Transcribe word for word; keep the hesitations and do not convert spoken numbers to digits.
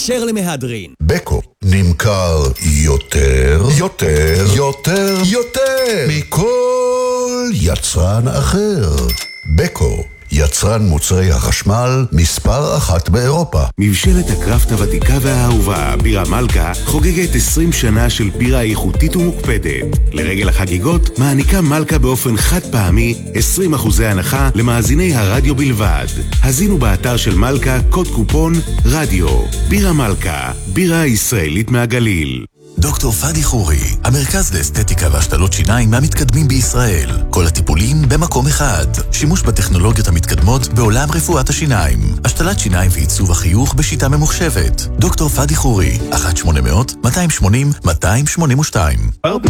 להתקשר למהדרין. בקו נמכר יותר, יותר, יותר, יותר מכל יצרן אחר. בקו, יצרן מוצרי החשמל מספר אחת באירופה. מבשלת הקראפט הוותיקה והאהובה, בירה מלכה, חוגגת עשרים שנה של בירה איכותית ומוקפדת. לרגל החגיגות, מעניקה מלכה באופן חד פעמי עשרים אחוזי הנחה למאזיני הרדיו בלבד. הזינו באתר של מלכה קוד קופון רדיו. בירה מלכה, בירה ישראלית מהגליל. דוקטור פאדי חורי, המרכז לאסתטיקה והשתלות שיניים מהמתקדמים בישראל. כל הטיפולים במקום אחד. שימוש בטכנולוגיות המתקדמות בעולם רפואת השיניים. השתלת שיניים ועיצוב החיוך בשיטה ממוחשבת. דוקטור פאדי חורי, אחת שמונה אפס אפס, מאתיים שמונים, מאתיים שמונים ושתיים.